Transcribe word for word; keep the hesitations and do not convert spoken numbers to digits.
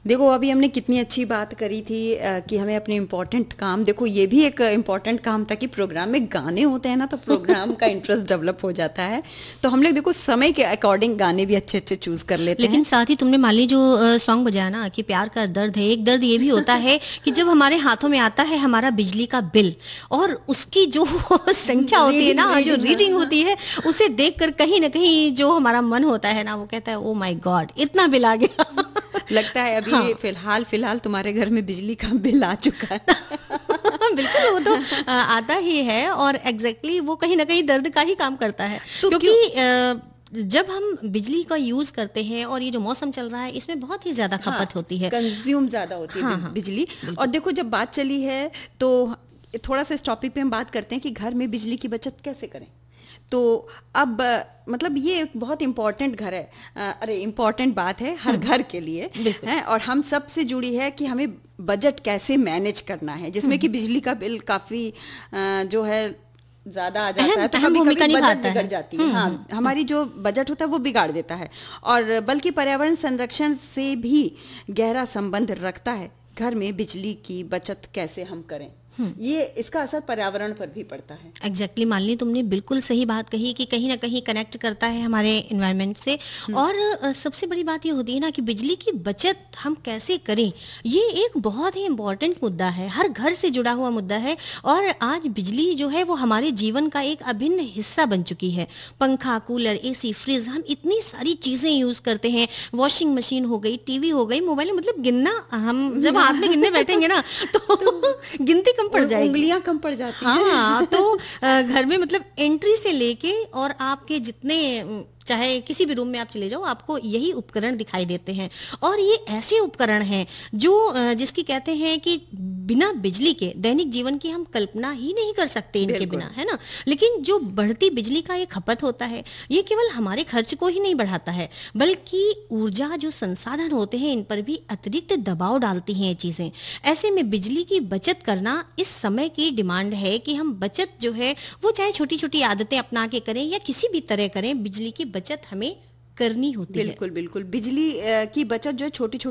देखो अभी हमने कितनी अच्छी बात करी थी अ, कि हमें अपने इम्पोर्टेंट काम, देखो ये भी एक इम्पोर्टेंट काम था कि प्रोग्राम में गाने होते हैं ना, तो प्रोग्राम का इंटरेस्ट डेवलप हो जाता है। तो हम लोग देखो समय के अकॉर्डिंग गाने भी अच्छे अच्छे चूज कर लेते लेकिन हैं। साथ ही तुमने मान ली जो सॉन्ग बजाया ना कि प्यार का दर्द है, एक दर्द ये भी होता है कि जब हमारे हाथों में आता है हमारा बिजली का बिल और उसकी जो संख्या होती है ना, रीडिंग जो रीडिंग रीडिंग हाँ। होती है, उसे देखकर कहीं ना कहीं जो हमारा मन होता है ना, वो कहता है ओ माय गॉड इतना बिल आ गया। लगता है अभी हाँ। फिलहाल फिलहाल तुम्हारे घर में बिजली का बिल आ चुका है। बिल्कुल, वो तो अ, आता ही है और एग्जैक्टली exactly वो कहीं ना कहीं दर्द का ही काम करता है, तो क्योंकि क्यों अ, जब हम बिजली का यूज करते हैं और ये जो मौसम चल रहा है इसमें बहुत ही ज्यादा हाँ, खपत होती है। कंज्यूम ज्यादा होती है हाँ बिज- हाँ, बिजली। और देखो जब बात चली है तो थोड़ा सा इस टॉपिक पे हम बात करते हैं कि घर में बिजली की बचत कैसे करें। तो अब अ, मतलब ये एक बहुत इम्पॉर्टेंट घर है, अ, अरे इम्पॉर्टेंट बात है हर घर के लिए है, और हम सब से जुड़ी है कि हमें बजट कैसे मैनेज करना है, जिसमें कि बिजली का बिल काफ़ी जो है ज़्यादा आ जाता अहम है, तो अहम कभी भूमिका कभी बजट निभाता बिगड़ है। जाती है। हाँ, हमारी जो बजट होता है वो बिगाड़ देता है, और बल्कि पर्यावरण संरक्षण से भी गहरा संबंध रखता है। घर में बिजली की बचत कैसे हम करें, ये इसका असर पर्यावरण पर भी पड़ता है। एग्जैक्टली exactly, मालिनी तुमने बिल्कुल सही बात कही कि कहीं ना कहीं कनेक्ट करता है हमारे एनवायरनमेंट से। और अ, सबसे बड़ी बात ये होती है ना कि बिजली की बचत हम कैसे करें, ये एक बहुत ही इम्पोर्टेंट मुद्दा है, हर घर से जुड़ा हुआ मुद्दा है। और आज बिजली जो है वो हमारे जीवन का एक अभिन्न हिस्सा बन चुकी है। पंखा, कूलर, एसी, फ्रिज, हम इतनी सारी चीजें यूज करते हैं। वॉशिंग मशीन हो गई, टीवी हो गई, मोबाइल, मतलब गिनना, हम जब हाथ में गिनने बैठेंगे ना तो गिनती कम पड़ जाएगी, उंगलियां कम पड़ जाती हैं। हाँ। तो अ, घर में मतलब एंट्री से लेके और आपके जितने अम, चाहे किसी भी रूम में आप चले जाओ, आपको यही उपकरण दिखाई देते हैं। और ये ऐसे उपकरण हैं जो अ, जिसकी कहते हैं कि बिना बिजली के दैनिक जीवन की हम कल्पना ही नहीं कर सकते इनके बिल्कुल। बिना, है ना। लेकिन जो बढ़ती बिजली का ये खपत होता है, ये केवल हमारे खर्च को ही नहीं बढ़ाता है, बल्कि ऊर्जा जो संसाधन होते हैं इन पर भी अतिरिक्त दबाव डालती हैं ये चीजें। ऐसे में बिजली की बचत करना इस समय की डिमांड है कि हम बचत जो है वो चाहे छोटी छोटी आदतें अपना के करें या किसी भी तरह करें, बिजली की बचत हमें करनी होती है। बिल्कुल बिल्कुल, बिजली अ, की बचत जो है छोटी छोटी